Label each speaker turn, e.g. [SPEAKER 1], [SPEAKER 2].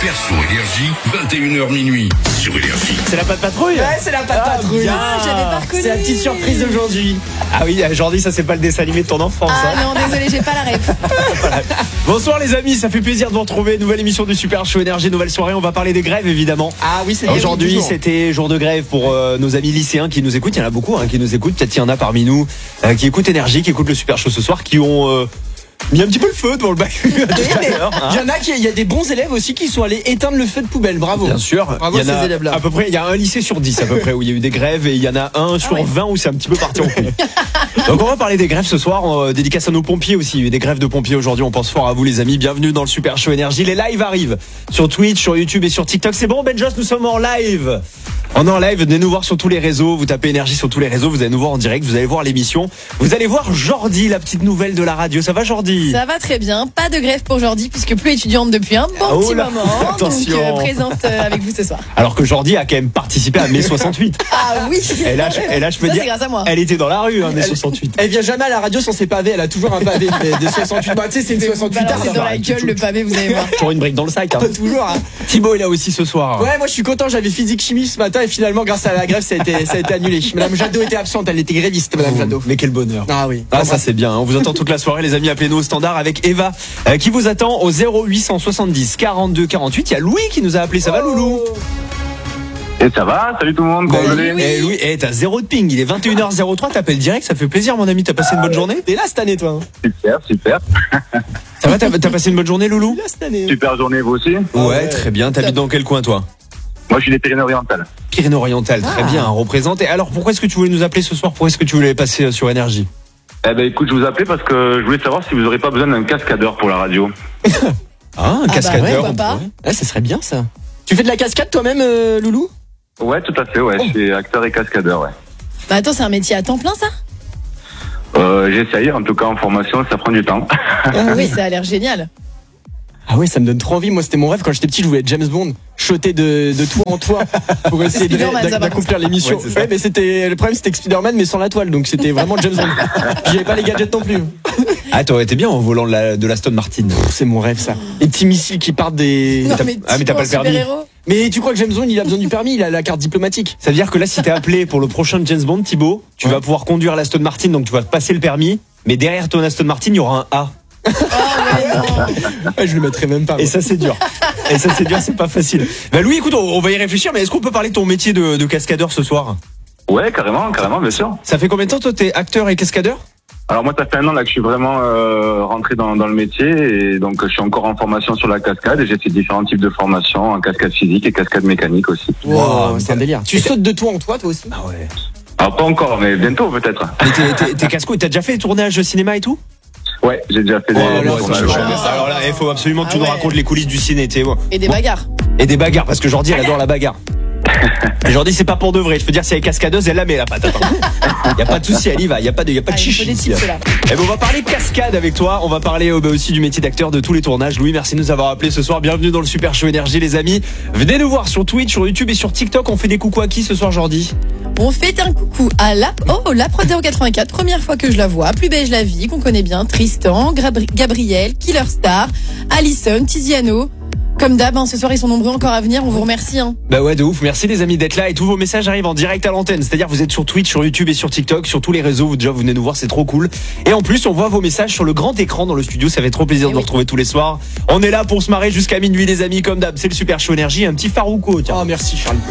[SPEAKER 1] Super Show Énergie, 21h minuit sur Énergie.
[SPEAKER 2] C'est la patte patrouille.
[SPEAKER 3] Ouais, c'est la patte patrouille.
[SPEAKER 4] Ah, j'avais pas reconnu.
[SPEAKER 3] C'est la petite surprise d'aujourd'hui.
[SPEAKER 2] Ah oui, Jordi, ça c'est pas le dessin animé de ton enfance.
[SPEAKER 4] Ah non, désolé, j'ai pas la ref.
[SPEAKER 2] Bonsoir les amis, ça fait plaisir de vous retrouver. Nouvelle émission du Super Show Énergie, nouvelle soirée. On va parler des grèves évidemment.
[SPEAKER 3] Ah oui, c'est
[SPEAKER 2] Aujourd'hui, c'était jour de grève pour nos amis lycéens qui nous écoutent. Il y en a beaucoup qui nous écoutent. Peut-être qu'il y en a parmi nous qui écoutent Énergie, qui écoutent le Super Show ce soir, qui ont mis un petit peu le feu devant le bac.
[SPEAKER 3] Il y a des bons élèves aussi qui sont allés éteindre le feu de poubelle. Bravo.
[SPEAKER 2] Bien sûr.
[SPEAKER 3] Bravo
[SPEAKER 2] Il y en a
[SPEAKER 3] ces élèves-là.
[SPEAKER 2] à peu près, il y a un lycée sur 10 à peu près où il y a eu des grèves et il y en a un sur 20 où c'est un petit peu parti en couille. Donc on va parler des grèves ce soir, dédicace à nos pompiers aussi. Il y a eu des grèves de pompiers aujourd'hui, on pense fort à vous les amis. Bienvenue dans le Super Show Énergie. Les lives arrivent sur Twitch, sur YouTube et sur TikTok. C'est bon Benjos, nous sommes en live. On est en live, venez nous voir sur tous les réseaux. Vous tapez Énergie sur tous les réseaux, vous allez nous voir en direct, vous allez voir l'émission. Vous allez voir Jordi, la petite nouvelle de la radio. Ça va Jordi?
[SPEAKER 4] Ça va très bien, pas de grève pour Jordi puisque plus étudiante depuis un bon petit moment.
[SPEAKER 2] Attention.
[SPEAKER 4] Donc présente avec vous ce soir.
[SPEAKER 2] Alors que Jordi a quand même participé à mai 68.
[SPEAKER 4] Ah oui.
[SPEAKER 2] Et là je peux
[SPEAKER 4] Ça,
[SPEAKER 2] dire,
[SPEAKER 4] c'est grâce à moi.
[SPEAKER 2] elle était dans la rue, mai 68.
[SPEAKER 3] Elle vient jamais à la radio sans ses pavés. Elle a toujours un pavé de 68. Bah, tu sais, c'est une 68
[SPEAKER 4] Alors,
[SPEAKER 3] heures.
[SPEAKER 4] c'est dans la gueule le pavé, vous allez voir.
[SPEAKER 2] Toujours une brique dans le sac.
[SPEAKER 3] Toujours. Hein.
[SPEAKER 2] Thibaut est là aussi ce soir.
[SPEAKER 3] Ouais, moi je suis content. J'avais physique chimie ce matin et finalement, grâce à la grève, ça a été annulé. Madame Jadot était absente. Elle était gréviste, Madame Jadot.
[SPEAKER 2] Mais quel bonheur.
[SPEAKER 3] Ah oui.
[SPEAKER 2] Ah ça c'est bien, on vous attend toute la soirée les amis, appelez-nous au standard avec Eva qui vous attend au 0870 42 48. Il y a Louis qui nous a appelé, ça va Loulou?
[SPEAKER 5] Et ça va, salut tout le monde, comment vous allez?
[SPEAKER 2] Eh Louis, t'as zéro de ping, il est 21h03, t'appelles direct, ça fait plaisir mon ami, t'as passé une bonne journée?
[SPEAKER 3] T'es là cette année toi.
[SPEAKER 5] Super.
[SPEAKER 2] Ça va, t'as passé une bonne journée Loulou?
[SPEAKER 3] Là cette année.
[SPEAKER 5] Super journée vous aussi?
[SPEAKER 2] Ouais, très bien, t'habites dans quel coin toi?
[SPEAKER 5] Moi je suis des Pyrénées-Orientales.
[SPEAKER 2] Pyrénées-Orientales, très bien, représente. Et alors pourquoi est-ce que tu voulais nous appeler ce soir? Pourquoi est-ce que tu voulais passer sur Énergie?
[SPEAKER 5] Eh ben écoute, je vous appelais parce que je voulais savoir si vous aurez pas besoin d'un cascadeur pour la radio.
[SPEAKER 2] Ah, un cascadeur.
[SPEAKER 4] ouais, papa.
[SPEAKER 3] Ouais, ça serait bien ça. Tu fais de la cascade toi-même, Loulou?
[SPEAKER 5] Ouais, tout à fait, ouais, je suis acteur et cascadeur, ouais.
[SPEAKER 4] Bah attends, c'est un métier à temps plein ça?
[SPEAKER 5] J'essaye, en tout cas en formation, ça prend du temps.
[SPEAKER 4] Oui, ça a l'air génial.
[SPEAKER 3] Ah ouais, ça me donne trop envie. Moi, c'était mon rêve quand j'étais petit. Je voulais être James Bond, shotter de toit en toit pour essayer
[SPEAKER 4] Spider-Man, ça, par
[SPEAKER 3] d'accomplir l'émission.
[SPEAKER 2] Ouais, c'est ça.
[SPEAKER 3] Ouais, mais le problème, c'était que Spider-Man, mais sans la toile, donc c'était vraiment James Bond. Puis j'avais pas les gadgets non plus.
[SPEAKER 2] Ah t'aurais été bien en volant de l'Aston Martin.
[SPEAKER 3] C'est mon rêve, ça. Les petits missiles qui partent des.
[SPEAKER 4] Non,
[SPEAKER 2] mais t'as pas le permis.
[SPEAKER 4] super-héros.
[SPEAKER 3] Mais tu crois que James Bond, il a besoin du permis? Il a la carte diplomatique.
[SPEAKER 2] Ça veut dire que là si t'es appelé pour le prochain James Bond Thibaut, tu vas pouvoir conduire l'Aston Martin, donc tu vas te passer le permis, mais derrière ton Aston Martin il y aura un A.
[SPEAKER 4] Oh ouais, non.
[SPEAKER 3] Ouais, je le mettrais même pas.
[SPEAKER 2] Et ça c'est dur. C'est pas facile. Bah Louis, écoute, on va y réfléchir, mais est-ce qu'on peut parler de ton métier de cascadeur ce soir?
[SPEAKER 5] Ouais, carrément, bien sûr.
[SPEAKER 2] Ça fait combien de temps toi t'es acteur et cascadeur?
[SPEAKER 5] Alors moi, ça fait un an là que je suis vraiment rentré dans le métier et donc je suis encore en formation sur la cascade et j'ai fait différents types de formations en cascade physique et cascade mécanique aussi.
[SPEAKER 3] Wow, c'est un délire. Tu sautes de toit en toit, toi aussi?
[SPEAKER 2] Ah ouais.
[SPEAKER 5] Alors pas encore, mais bientôt peut-être.
[SPEAKER 2] Mais t'es casse-cou, t'as déjà fait les tournages cinéma et tout?
[SPEAKER 5] Ouais, j'ai déjà fait des tournages.
[SPEAKER 2] Alors là, il faut absolument que tu
[SPEAKER 4] Ah
[SPEAKER 2] nous
[SPEAKER 4] ouais.
[SPEAKER 2] racontes les coulisses du ciné, t'es bon.
[SPEAKER 4] Et des bagarres.
[SPEAKER 2] Et des bagarres, parce que Jordi elle adore la bagarre. Et Jordi c'est pas pour de vrai, je peux dire si elle est cascadeuse, elle la met la patate. Y a pas de souci, elle y va, y a pas de
[SPEAKER 4] Ah, il faut
[SPEAKER 2] chichi.
[SPEAKER 4] des tips là.
[SPEAKER 2] Et ben on va parler cascade avec toi, on va parler aussi du métier d'acteur de tous les tournages. Louis, merci de nous avoir appelé ce soir, bienvenue dans le Super Show Énergie les amis. Venez nous voir sur Twitch, sur YouTube et sur TikTok, on fait des coucou à qui ce soir Jordi?
[SPEAKER 4] On fait un coucou à la Pro 084, première fois que je la vois, Plus beige la vie, qu'on connaît bien, Tristan, Gabriel, Killer Star, Alison, Tiziano. Comme d'hab, ce soir ils sont nombreux encore à venir, on vous remercie.
[SPEAKER 2] Bah ouais de ouf, merci les amis d'être là et tous vos messages arrivent en direct à l'antenne, c'est-à-dire vous êtes sur Twitch, sur YouTube et sur TikTok, sur tous les réseaux, vous venez nous voir, c'est trop cool. Et en plus on voit vos messages sur le grand écran dans le studio, ça fait trop plaisir de vous retrouver tous les soirs. On est là pour se marrer jusqu'à minuit les amis, comme d'hab, c'est le Super Show Énergie, un petit Farouko tiens.
[SPEAKER 3] Oh merci Charles.